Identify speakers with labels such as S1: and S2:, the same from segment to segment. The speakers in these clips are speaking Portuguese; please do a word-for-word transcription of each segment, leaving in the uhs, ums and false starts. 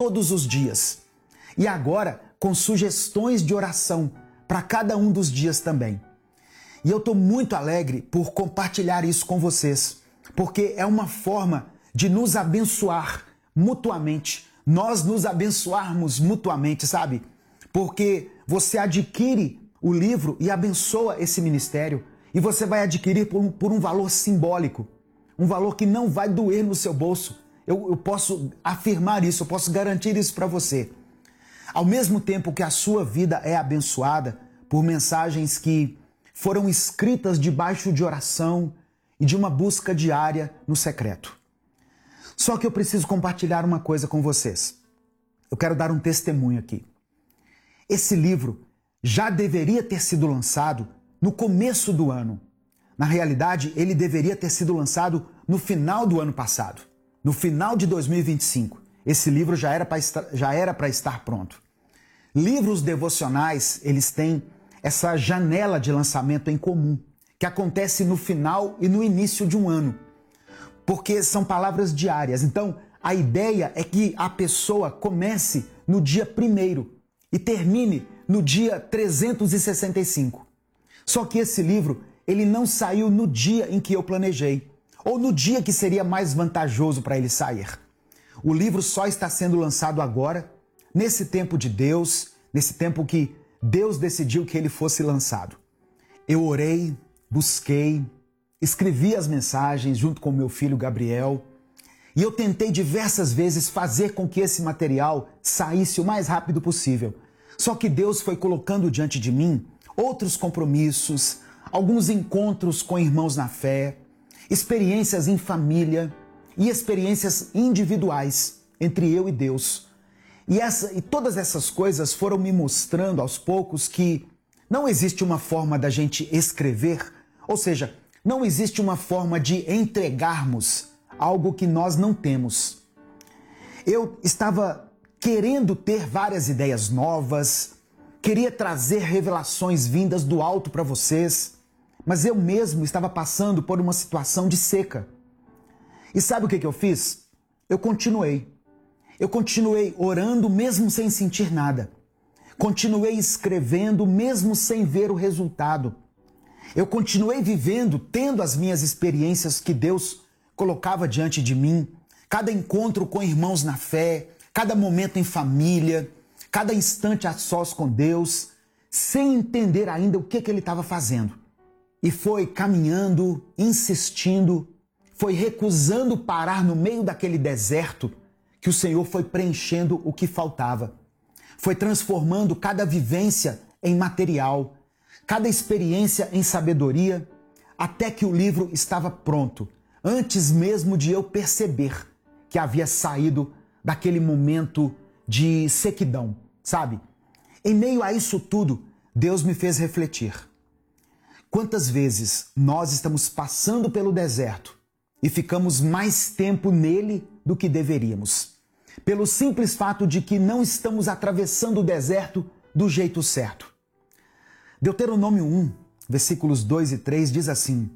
S1: todos os dias. E agora com sugestões de oração para cada um dos dias também. E eu estou muito alegre por compartilhar isso com vocês, porque é uma forma de nos abençoar mutuamente, nós nos abençoarmos mutuamente, sabe? Porque você adquire o livro e abençoa esse ministério, e você vai adquirir por um, por um valor simbólico, um valor que não vai doer no seu bolso. Eu, eu posso afirmar isso, eu posso garantir isso para você. Ao mesmo tempo que a sua vida é abençoada por mensagens que foram escritas debaixo de oração e de uma busca diária no secreto. Só que eu preciso compartilhar uma coisa com vocês. Eu quero dar um testemunho aqui. Esse livro já deveria ter sido lançado no começo do ano. Na realidade, ele deveria ter sido lançado no final do ano passado. No final de dois mil e vinte e cinco. Esse livro já era para estar, já era para estar pronto. Livros devocionais, eles têm essa janela de lançamento em comum, que acontece no final e no início de um ano. Porque são palavras diárias. Então, a ideia é que a pessoa comece no dia primeiro e termine no dia trezentos e sessenta e cinco. Só que esse livro, ele não saiu no dia em que eu planejei, ou no dia que seria mais vantajoso para ele sair. O livro só está sendo lançado agora, nesse tempo de Deus, nesse tempo que Deus decidiu que ele fosse lançado. Eu orei, busquei, escrevi as mensagens junto com meu filho Gabriel, e eu tentei diversas vezes fazer com que esse material saísse o mais rápido possível. Só que Deus foi colocando diante de mim outros compromissos, alguns encontros com irmãos na fé, experiências em família e experiências individuais entre eu e Deus. E, essa, e todas essas coisas foram me mostrando aos poucos que não existe uma forma da gente escrever, ou seja, não existe uma forma de entregarmos algo que nós não temos. Eu estava querendo ter várias ideias novas, queria trazer revelações vindas do alto para vocês, mas eu mesmo estava passando por uma situação de seca. E sabe o que que eu fiz? Eu continuei. Eu continuei orando mesmo sem sentir nada. Continuei escrevendo mesmo sem ver o resultado. Eu continuei vivendo, tendo as minhas experiências que Deus colocava diante de mim, cada encontro com irmãos na fé, cada momento em família, cada instante a sós com Deus, sem entender ainda o que, que Ele estava fazendo. E foi caminhando, insistindo, foi recusando parar no meio daquele deserto que o Senhor foi preenchendo o que faltava. Foi transformando cada vivência em material, cada experiência em sabedoria, até que o livro estava pronto, antes mesmo de eu perceber que havia saído daquele momento de sequidão, sabe? Em meio a isso tudo, Deus me fez refletir. Quantas vezes nós estamos passando pelo deserto e ficamos mais tempo nele do que deveríamos, pelo simples fato de que não estamos atravessando o deserto do jeito certo. Deuteronômio um, versículos dois e três diz assim: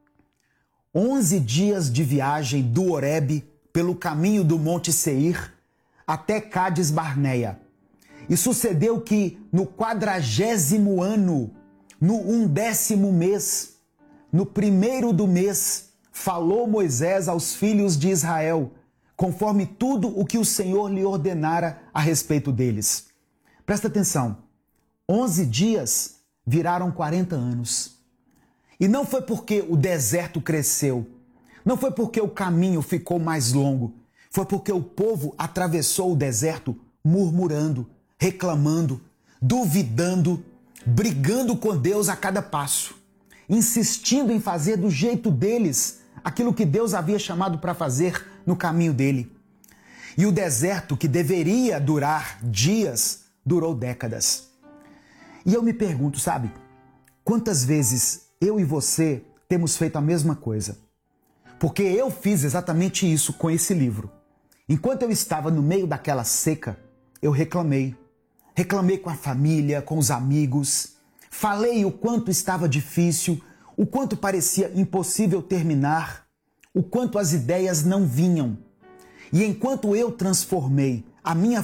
S1: Onze dias de viagem do Horebe pelo caminho do Monte Seir até Cádiz Barneia. E sucedeu que no quadragésimo ano, no undécimo mês, no primeiro do mês, falou Moisés aos filhos de Israel, conforme tudo o que o Senhor lhe ordenara a respeito deles. Presta atenção, onze dias viraram quarenta anos. E não foi porque o deserto cresceu, não foi porque o caminho ficou mais longo, foi porque o povo atravessou o deserto murmurando, reclamando, duvidando, brigando com Deus a cada passo, insistindo em fazer do jeito deles aquilo que Deus havia chamado para fazer no caminho dele. E o deserto, que deveria durar dias, durou décadas. E eu me pergunto, sabe, quantas vezes eu e você temos feito a mesma coisa? Porque eu fiz exatamente isso com esse livro. Enquanto eu estava no meio daquela seca, eu reclamei. Reclamei com a família, com os amigos. Falei o quanto estava difícil, o quanto parecia impossível terminar, o quanto as ideias não vinham. E enquanto eu transformei a minha